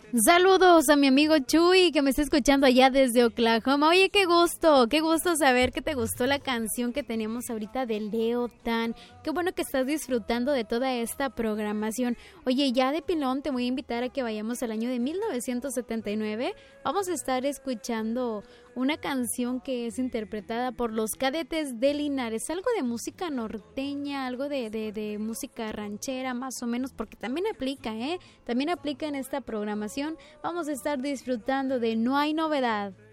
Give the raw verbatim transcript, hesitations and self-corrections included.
Saludos a mi amigo Chuy que me está escuchando allá desde Oklahoma. Oye, qué gusto, qué gusto saber que te gustó la canción que teníamos ahorita de Leo Dan. Qué bueno que estás disfrutando de toda esta programación. Oye, ya de pilón te voy a invitar a que vayamos al año de mil novecientos setenta y nueve. Vamos a estar escuchando una canción que es interpretada por los Cadetes de Linares, algo de música norteña, algo de, de, de música ranchera más o menos, porque también aplica, ¿eh? También aplica en esta programación. Vamos a estar disfrutando de No hay novedad.